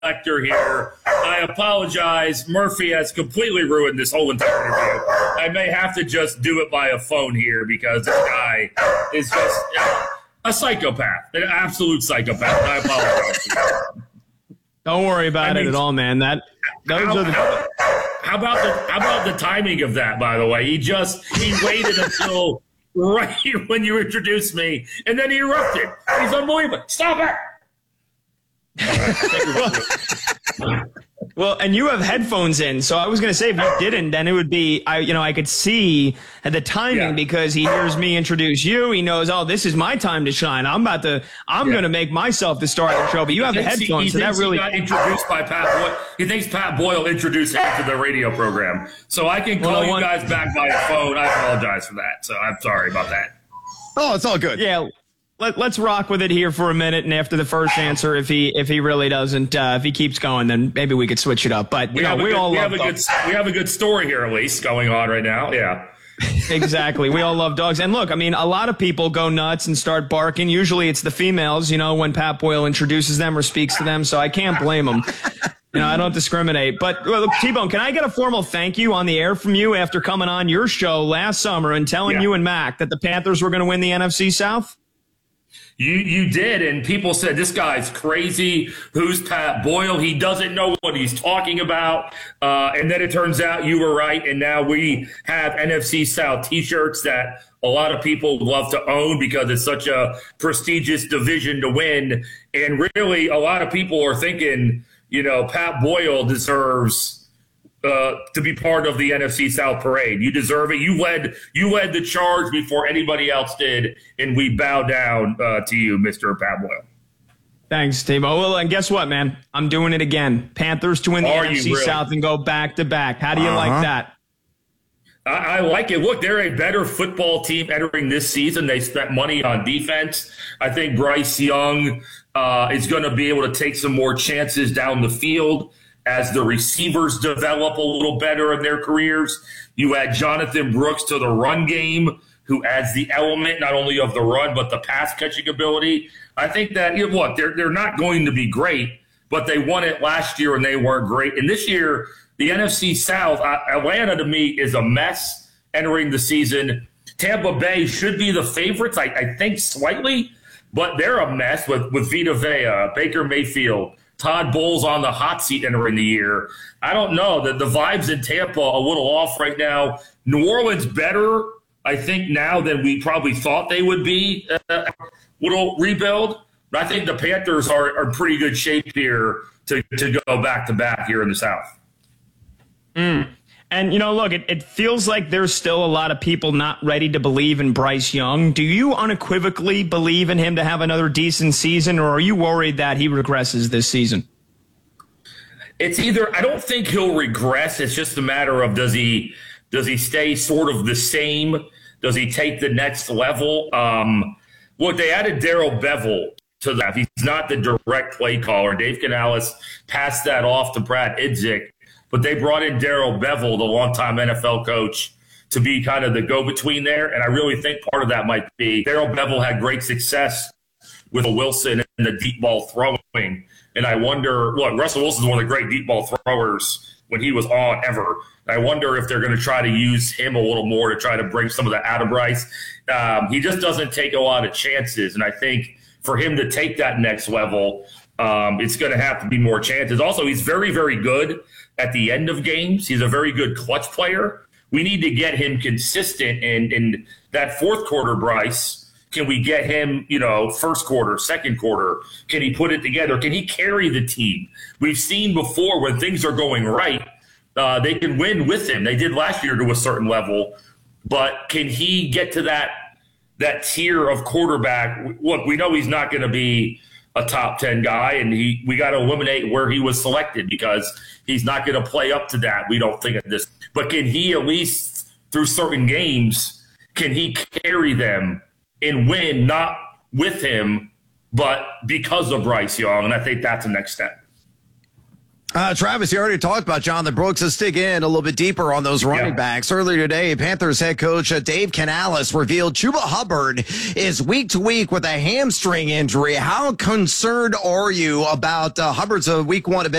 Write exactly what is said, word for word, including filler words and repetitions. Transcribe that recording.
Lecter here. I apologize. Murphy has completely ruined this whole entire interview. I may have to just do it by a phone here because this guy is just a psychopath, an absolute psychopath. I apologize. Don't worry about I mean, it at all, man. That those how, are the. How, how about the how about the timing of that? By the way, he just he waited until right when you introduced me, and then he erupted. He's unbelievable. Stop it. well, well, and you have headphones in, so I was going to say if you didn't, then it would be, I, you know, I could see the timing yeah. because he hears me introduce you. He knows, oh, this is my time to shine. I'm about to, I'm yeah. going to make myself the star of the show. But you have the headphones, he, he so that really he got introduced by Pat Boyle. He thinks Pat Boyle introduced him to the radio program, so I can call well, you one, guys back by phone. I apologize for that. So I'm sorry about that. Oh, it's all good. Yeah. Let, let's rock with it here for a minute, and after the first answer, if he if he really doesn't, uh, if he keeps going, then maybe we could switch it up. But you we know, we good, all we love have a dogs. good we have a good story here, at least going on right now. Yeah, exactly. We all love dogs, and look, I mean, a lot of people go nuts and start barking. Usually, it's the females, you know, when Pat Boyle introduces them or speaks to them. So I can't blame them. You know, I don't discriminate. But well, look, T-Bone, can I get a formal thank you on the air from you after coming on your show last summer and telling yeah. you and Mac that the Panthers were going to win the N F C South? You you did, and people said, this guy's crazy. Who's Pat Boyle? He doesn't know what he's talking about. Uh, and then it turns out you were right, and now we have N F C South T-shirts that a lot of people love to own because it's such a prestigious division to win. And really, a lot of people are thinking, you know, Pat Boyle deserves Uh, to be part of the N F C South parade. You deserve it. You led you led the charge before anybody else did, and we bow down uh, to you, Mister Pat Boyle. Thanks, T-Bone. Well, and guess what, man? I'm doing it again. Panthers to win the Are N F C really? South and go back to back. How do you uh-huh. like that? I, I like it. Look, they're a better football team entering this season. They spent money on defense. I think Bryce Young uh, is going to be able to take some more chances down the field as the receivers develop a little better in their careers. You add Jonathan Brooks to the run game, who adds the element not only of the run but the pass catching ability. I think that, you know, look, they're they're not going to be great, but they won it last year and they weren't great. And this year, the N F C South, uh, Atlanta to me is a mess entering the season. Tampa Bay should be the favorites, I, I think slightly, but they're a mess with with Vita Vea, Baker Mayfield, Todd Bowles on the hot seat entering the year. I don't know. The, the vibes in Tampa a little off right now. New Orleans better, I think, now than we probably thought they would be. Uh, little rebuild. But I think the Panthers are, are in pretty good shape here to, to go back-to-back here in the South. Mm. And, you know, look, it, it feels like there's still a lot of people not ready to believe in Bryce Young. Do you unequivocally believe in him to have another decent season, or are you worried that he regresses this season? It's either – I don't think he'll regress. It's just a matter of does he does he stay sort of the same? Does he take the next level? Um, look, they added Darrell Bevell to that. He's not the direct play caller. Dave Canales passed that off to Brad Idzik. But they brought in Darrell Bevell, the longtime N F L coach, to be kind of the go-between there. And I really think part of that might be Darrell Bevell had great success with Wilson and the deep ball throwing. And I wonder, look, Russell Wilson's one of the great deep ball throwers when he was on ever. I wonder if they're going to try to use him a little more to try to bring some of that out of Bryce. Um, he just doesn't take a lot of chances. And I think for him to take that next level, um, it's going to have to be more chances. Also, he's very, very good at the end of games. He's a very good clutch player. We need to get him consistent. And in that fourth quarter, Bryce, can we get him, you know, first quarter, second quarter? Can he put it together? Can he carry the team? We've seen before when things are going right, uh, they can win with him. They did last year to a certain level. But can he get to that that tier of quarterback? Look, we know he's not going to be a top ten guy, and he we got to eliminate where he was selected because he's not going to play up to that. We don't think of this. But can he at least, through certain games, can he carry them and win, not with him, but because of Bryce Young? And I think that's the next step. Uh, Travis, you already talked about Jonathan Brooks. Let's dig in a little bit deeper on those running yeah. backs. Earlier today, Panthers head coach uh, Dave Canales revealed Chuba Hubbard is week to week with a hamstring injury. How concerned are you about uh, Hubbard's a week one